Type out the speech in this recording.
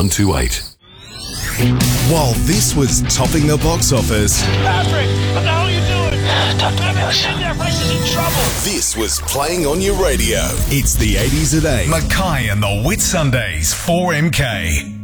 128. While this was topping the box office, Patrick, what the hell are you doing? Talk to me, Gus. Their place is in trouble. this was playing on your radio. It's the 80s at 8. Mackay and the Whit Sundays, 4MK.